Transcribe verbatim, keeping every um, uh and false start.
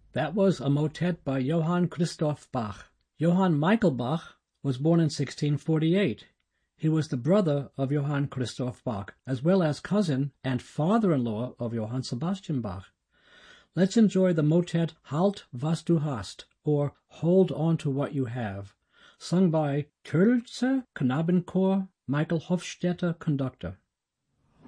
That was a motet by Johann Christoph Bach. Johann Michael Bach was born in sixteen forty-eight. He was the brother of Johann Christoph Bach, as well as cousin and father-in-law of Johann Sebastian Bach. Let's enjoy the motet Halt, was du hast, or Hold on to what you have, sung by Törlitzer Knabenchor, Michael Hofstetter, conductor.